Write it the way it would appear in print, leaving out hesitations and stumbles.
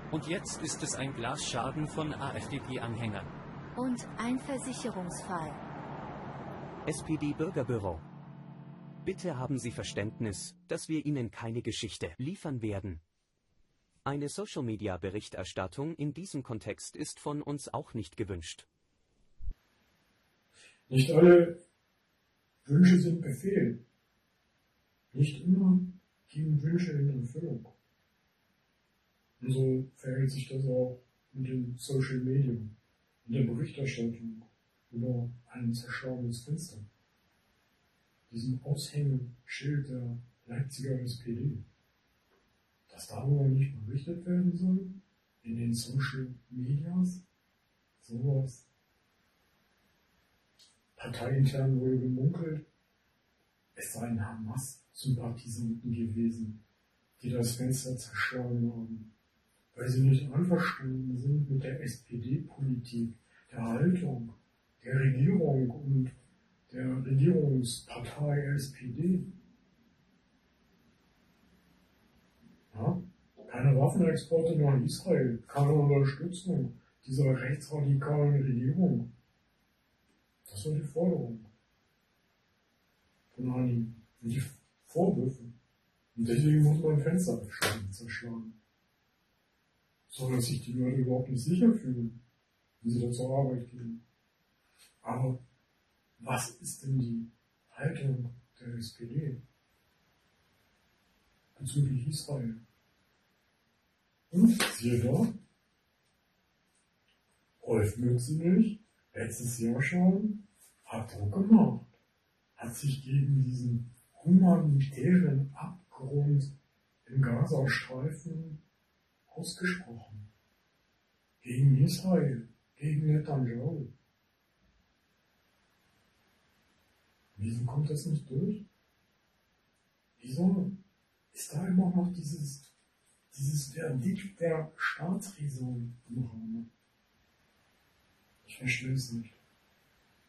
Und jetzt ist es ein Glasschaden von AfDP-Anhängern. Und ein Versicherungsfall. SPD-Bürgerbüro. Bitte haben Sie Verständnis, dass wir Ihnen keine Geschichte liefern werden. Eine Social-Media-Berichterstattung in diesem Kontext ist von uns auch nicht gewünscht. Nicht alle Wünsche sind Befehl. Nicht immer gehen Wünsche in Erfüllung. Und so verhält sich das auch mit dem Social Media, in der Berichterstattung über ein zerschlagenes Fenster. Diesem Aushängeschild der Leipziger SPD. Dass darüber nicht berichtet werden soll, in den Social Medias, sowas. Parteiintern wurde gemunkelt, es seien Hamas-Sympathisanten gewesen, die das Fenster zerschlagen haben, weil sie nicht einverstanden sind mit der SPD-Politik, der Haltung, der Regierung und der Regierungspartei SPD. Ja? Keine Waffenexporte nach Israel, keine Unterstützung dieser rechtsradikalen Regierung. Das war die Forderung von einigen, die Vorwürfe. Und deswegen muss man Fenster zerschlagen. So dass sich die Leute überhaupt nicht sicher fühlen, wenn sie da zur Arbeit gehen. Aber was ist denn die Haltung der SPD bezüglich Israel? Und siehe da, Rolf Mützenich, letztes Jahr schon, hat Druck gemacht, hat sich gegen diesen humanitären Abgrund im Gazastreifen ausgesprochen. Gegen Israel, gegen Netanyahu. Wieso kommt das nicht durch? Wieso ist da immer noch dieses Verdikt der Staatsräson noch einmal? Ich verstehe es nicht.